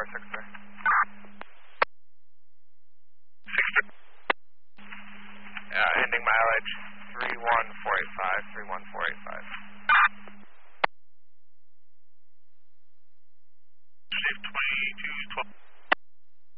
6, sir. Ending mileage 31485, 31485. Safe 2212.